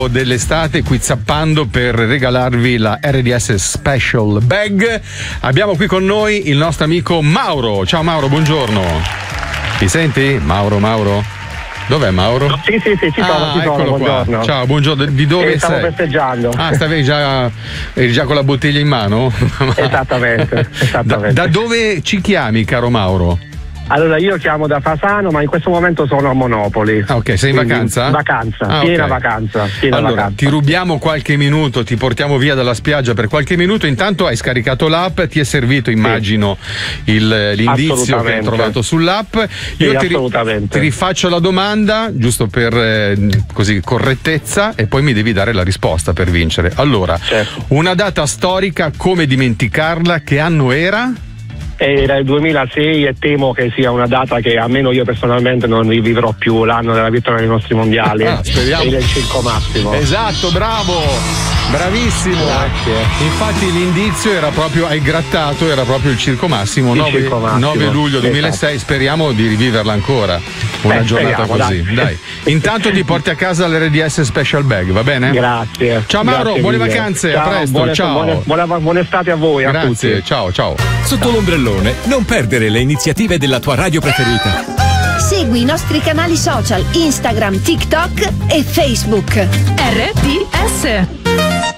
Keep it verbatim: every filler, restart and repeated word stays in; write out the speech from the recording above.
dell'estate qui zappando per regalarvi la R D S Special Bag. Abbiamo qui con noi il nostro amico Mauro. Ciao Mauro, buongiorno. Mi senti? Mauro, Mauro? Dov'è Mauro? Sì, sì, sì, ci sono, ah, ci sono, eccolo buongiorno. Qua. Ciao, buongiorno. Di dove eh, stavo sei? festeggiando. Ah, stavi già, eri già con la bottiglia in mano? Esattamente, esattamente. Da, da dove ci chiami, caro Mauro? Allora, io chiamo da Fasano, ma in questo momento sono a Monopoli. Ah, ok, sei in Quindi, vacanza? Vacanza, ah, piena okay. vacanza. Piena allora, vacanza. ti rubiamo qualche minuto, ti portiamo via dalla spiaggia per qualche minuto. Intanto hai scaricato l'app, ti è servito, immagino, sì. il, l'indizio che hai trovato sull'app. Io sì, ti, ri- ti rifaccio la domanda, giusto per eh, così correttezza, e poi mi devi dare la risposta per vincere. Allora, certo. Una data storica, come dimenticarla? Che anno era? Era il duemilasei e temo che sia una data che almeno io personalmente non rivivrò più, l'anno della vittoria dei nostri mondiali. Ah, speriamo. Era il Circo Massimo. Esatto, bravo, bravissimo. Grazie. Infatti l'indizio era proprio, hai grattato, era proprio il Circo Massimo, il nove, Circo Massimo. nove luglio duemilasei. Esatto. Speriamo di riviverla ancora. Una Beh, giornata speriamo, così. Dai. dai. Intanto ti porti a casa l'R D S Special Bag, va bene? Grazie. Ciao Mauro, Grazie buone mille. vacanze, ciao, a presto. Buone, ciao. Buone, buone, buone estate a voi. Grazie, a tutti. ciao, ciao. Sotto l'ombrellone, non perdere le iniziative della tua radio preferita. Segui i nostri canali social Instagram, TikTok e Facebook. R D S